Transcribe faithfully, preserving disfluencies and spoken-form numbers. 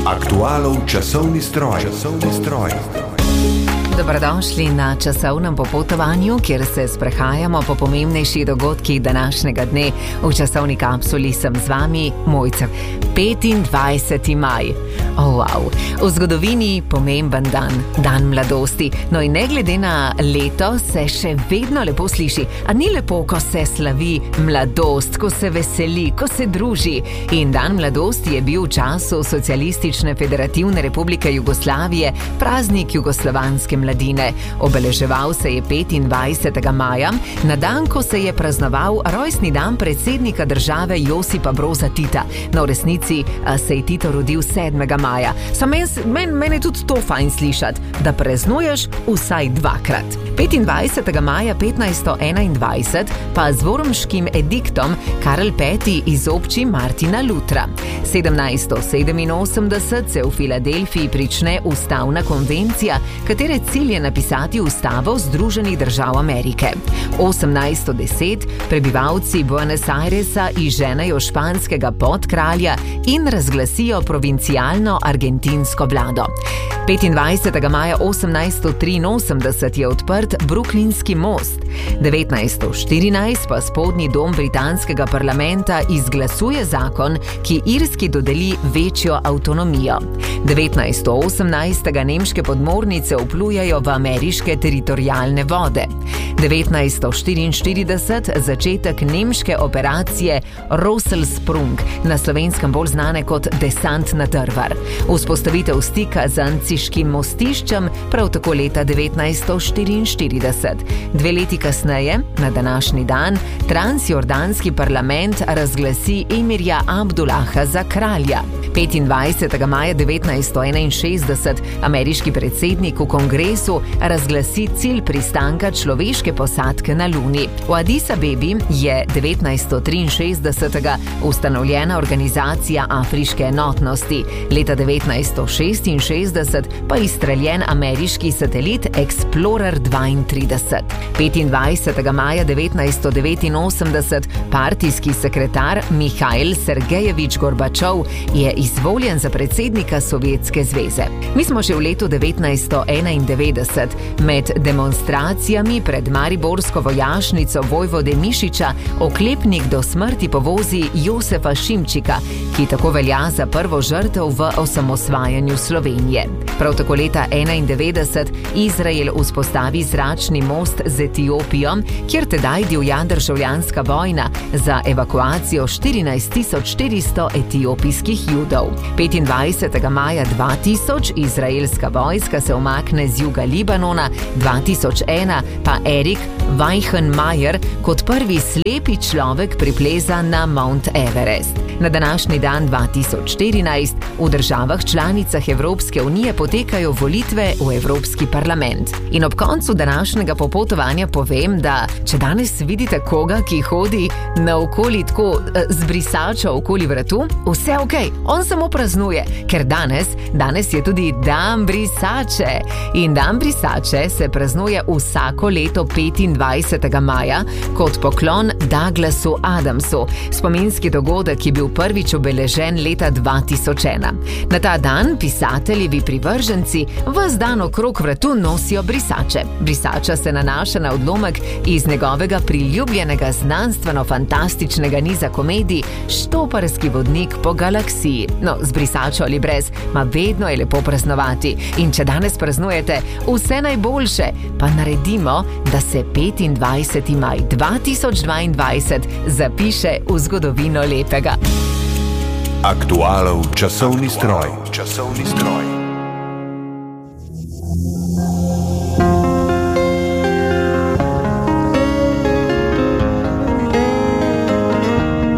Aktualov časovni stroj. Časovni stroj. Dobrodošli na časovnem popotovanju, kjer se sprehajamo po pomembnejših dogodkih današnjega dne. V časovni kapsuli sem z vami, Mojca. petindvajseti maj. Oh, wow. V zgodovini pomemben dan, dan mladosti. No in ne glede na leto se še vedno lepo sliši. A ni lepo, ko se slavi mladost, ko se veseli, ko se druži. In dan mladosti je bil v času Socialistične federativne republike Jugoslavije praznik jugoslovanske mladine. Obeleževal se je petindvajsetega maja, na dan, ko se je praznoval rojstni dan predsednika države Josipa Broza Tita. No, v resnici se je Tito rodil sedmega maja. Sam men, men, meni tudi to fajn slišati, da praznuješ vsaj dvakrat. petindvajsetega maja petnajststo enaindvajset pa z wormškim ediktom Karl Peti izobči Martina Lutra. sedemnajststo sedeminosemdeset se v Filadelfiji prične ustavna konvencija, katere cilj je napisati ustavo Združenih držav Amerike. osemnajststo deset prebivalci Buenos Airesa izženejo španskega podkralja in razglasijo provincialno argentinsko vlado. petindvajsetega maja osemnajststo triinosemdeset je odprt Brooklynski most. devetnajststo štirinajst pa spodnji dom britanskega parlamenta izglasuje zakon, ki Irski dodeli večjo avtonomijo. devetnajststo osemnajst nemške podmornice vplujejo v ameriške teritorialne vode. devetnajststo štiriinštirideset začetek nemške operacije Rosselsprung, na slovenskem bolj znane kot desant na Drvar. Vzpostavitev stika z Anciškim mostiščem prav tako leta devetnajststo štiriinštirideset. Dve leti kasneje, na današnji dan, transjordanski parlament razglasi Emirja Abdullaha za kralja. petindvajsetega maja devetnajststo enainšestdeset ameriški predsednik v kongresu razglasi cilj pristanka človeške posadke na Luni. V Addis Abebi je devetnajststo triinšestdesetega ustanovljena organizacija Afriške enotnosti. Leta devetnajststo šestinšestdeset pa izstreljen ameriški satelit Explorer dvaintrideset. petindvajsetega maja devetnajststo devetinosemdeset partijski sekretar Mihajl Sergejevič Gorbačov je izvoljen za predsednika Sovjetske zveze. Mi smo že v letu devetnajststo enaindevetdeset med demonstracijami pred mariborsko vojašnico vojvode Mišiča oklepnik do smrti povozi Josefa Šimčika, ki tako velja za prvo žrtev v osamosvajanju Slovenije. Prav tako leta enaindevetdeset Izrael vzpostavi zračni most z Etiopijo, kjer tedaj divja državljanska vojna za evakuacijo štirinajst tisoč štiristo etiopijskih Judov. petindvajsetega maja dva tisoč izraelska vojska se umakne z juga Libanona, dva tisoč ena pa Erik Weichenmayer kot prvi slepi človek pripleza na Mount Everest. Na današnji dan dva tisoč štirinajst v državah članicah Evropske unije potekajo volitve v Evropski parlament. In ob koncu današnjega popotovanja povem, da če danes vidite koga, ki hodi naokoli tako z brisačo okoli vratu, vse ok, on samo praznuje, ker danes, danes je tudi dan brisače. In dan brisače se praznuje vsako leto petindvajsetega maja kot poklon Douglasu Adamsu, spominski dogodek, ki je bil prvič obeležen leta dva tisoč ena. Na ta dan pisateljevi privrženci ves dan okrog vratu nosijo brisače. Brisača se nanaša na odlomek iz njegovega priljubljenega znanstveno-fantastičnega niza komedij Štoparski vodnik po galaksiji. No, z brisačo ali brez, ma vedno je lepo praznovati. In če danes praznujete, vse najboljše, pa naredimo, da se petindvajseti maj dva tisoč dvaindvajset zapiše v zgodovino lepega. Aktualov časovni stroj. Časovni stroj.